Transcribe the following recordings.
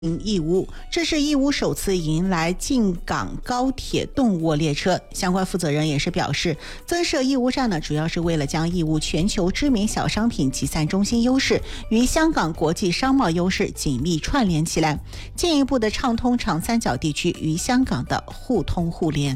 义乌，这是义乌首次迎来进港高铁动卧列车。相关负责人也是表示，增设义乌站呢，主要是为了将义乌全球知名小商品集散中心优势与香港国际商贸优势紧密串联起来，进一步的畅通长三角地区与香港的互通互联。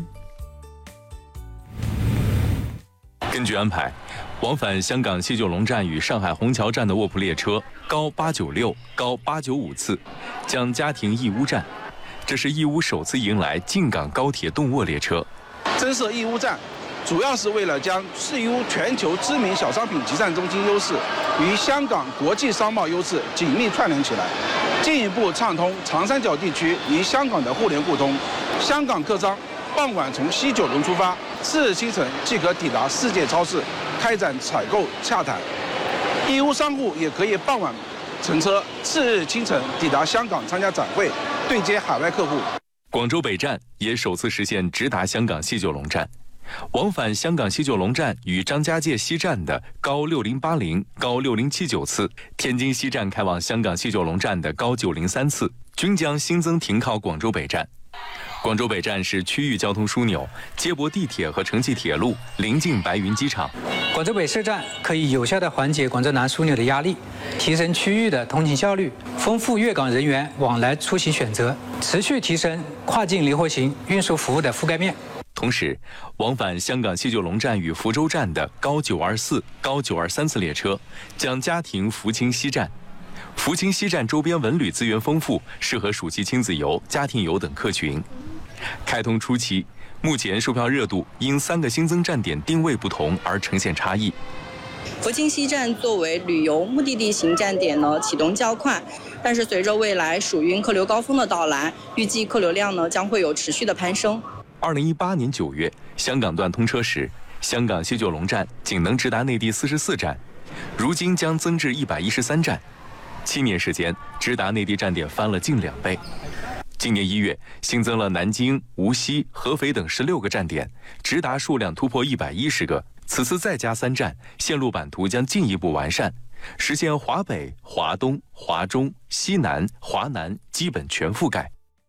根据安排，往返香港西九龙站与上海虹桥站的卧铺列车高896、高895次，将家停义乌站。这是义乌首次迎来进港高铁动卧列车。 增设义乌站，主要是为了将义乌全球知名小商品集散中心优势与香港国际商贸优势紧密串联起来，进一步畅通长三角地区与香港的互联互通。香港客商傍晚从西九龙出发，4日清晨即可抵达世界超市开展采购洽谈。义乌商户也可以傍晚乘车4日清晨抵达香港参加展会，对接海外客户。 广州北站也首次实现直达香港西九龙站，往返香港西九龙站与张家界西站的高6080、高6079次，天津西站开往香港西九龙站的高903次，均将新增停靠广州北站。广州北站是区域交通枢纽，接驳地铁和城际铁路，临近白云机场。 广州北设站可以有效地缓解广州南枢纽的压力，提升区域的通勤效率，丰富粤港人员往来出行选择，持续提升跨境灵活型运输服务的覆盖面。 同时，往返香港西九龙站与福州站的高924、高923次列车将家停福清西站。福清西站周边文旅资源丰富，适合暑期亲子游、家庭游等客群。开通初期，目前售票热度因3个新增站点定位不同而呈现差异。 福清西站作为旅游目的地型站点呢，启动较快，但是随着未来暑运客流高峰的到来，预计客流量呢将会有持续的攀升。 2018年9月，香港段通车时，香港西九龙站仅能直达内地44站，如今将增至113站，7年时间，直达内地站点翻了近2倍。今年1月，新增了南京、无锡、合肥等16个站点，直达数量突破110个。此次再加3站，线路版图将进一步完善，实现华北、华东、华中、西南、华南基本全覆盖。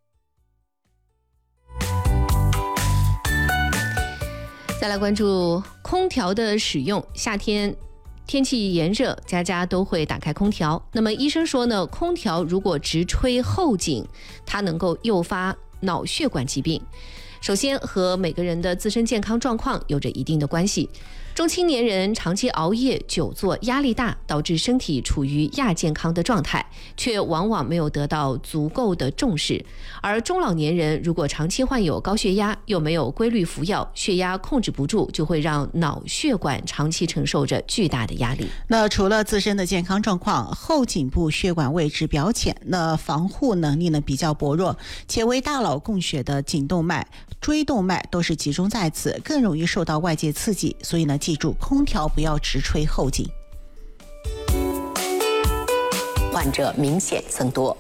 再来关注空调的使用，夏天天气炎热，家家都会打开空调。那么医生说呢，空调如果直吹后颈，它能够诱发脑血管疾病。首先和每个人的自身健康状况有着一定的关系。中青年人长期熬夜、久坐、压力大，导致身体处于亚健康的状态，却往往没有得到足够的重视。而中老年人如果长期患有高血压，又没有规律服药，血压控制不住，就会让脑血管长期承受着巨大的压力。 那除了自身的健康状况，后颈部血管位置表浅，那防护能力呢比较薄弱，且为大脑供血的颈动脉、椎动脉都是集中在此，更容易受到外界刺激。所以呢，记住空调不要直吹后颈。 患者明显增多。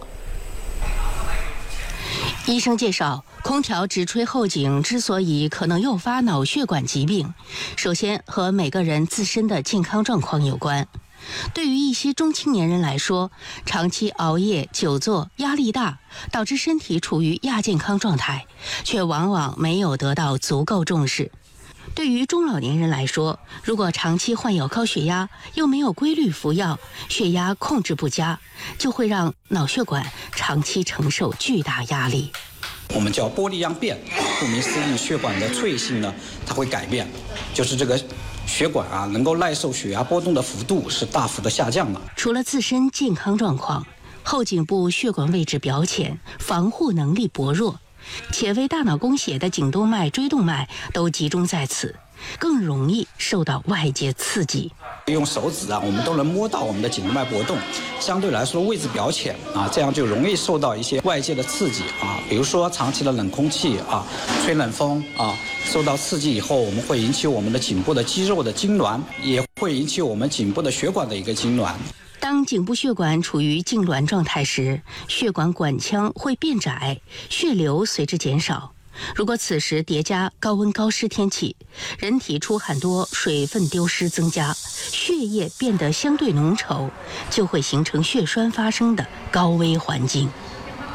医生介绍，空调直吹后颈之所以可能诱发脑血管疾病，首先和每个人自身的健康状况有关。对于一些中青年人来说，长期熬夜、久坐、压力大，导致身体处于亚健康状态，却往往没有得到足够重视。对于中老年人来说，如果长期患有高血压，又没有规律服药，血压控制不佳，就会让脑血管长期承受巨大压力。 我们叫玻璃样变，顾名思义，血管的脆性呢，它会改变，就是这个血管啊，能够耐受血压波动的幅度是大幅的下降了。 除了自身健康状况，后颈部血管位置表浅，防护能力薄弱，且为大脑供血的颈动脉、椎动脉都集中在此，更容易受到外界刺激。 用手指啊，我们都能摸到我们的颈动脉搏动，相对来说位置表浅啊，这样就容易受到一些外界的刺激啊，比如说长期的冷空气啊、吹冷风啊，受到刺激以后，我们会引起我们的颈部的肌肉的痉挛，也会引起我们颈部的血管的一个痉挛。 当颈部血管处于痉挛状态时，血管管腔会变窄，血流随之减少。如果此时叠加高温高湿天气，人体出汗多，水分丢失增加，血液变得相对浓稠，就会形成血栓发生的高危环境。